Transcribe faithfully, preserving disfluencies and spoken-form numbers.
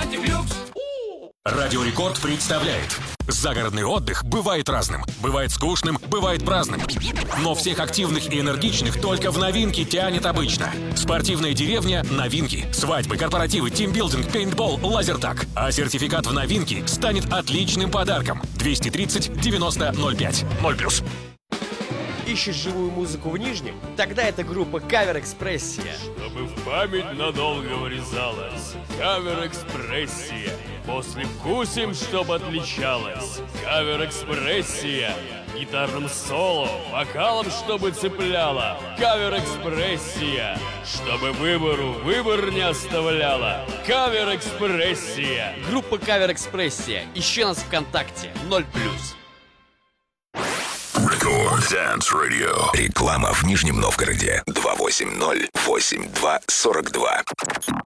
Братик Люкс. Радио Рекорд представляет. Загородный отдых бывает разным. Бывает скучным, бывает праздным. Но всех активных и энергичных только в новинки тянет обычно. Спортивная деревня – новинки. Свадьбы, корпоративы, тимбилдинг, пейнтбол, лазертаг. А сертификат в новинки станет отличным подарком. двести тридцать девяносто ноль пять. ноль плюс. Ищешь живую музыку в Нижнем? Тогда это группа Кавер-Экспрессия. Чтобы в память надолго врезалась. Кавер-Экспрессия. После вкусим, чтоб отличалась. Кавер-Экспрессия. Гитарным соло, вокалом, чтобы цепляла. Кавер-Экспрессия. Чтобы выбору выбор не оставляла. Кавер-Экспрессия. Группа Кавер-Экспрессия. Ищи нас ВКонтакте. ноль плюс. Рекорд Dance Radio. Реклама в Нижнем Новгороде. два восемь ноль восемь два сорок два.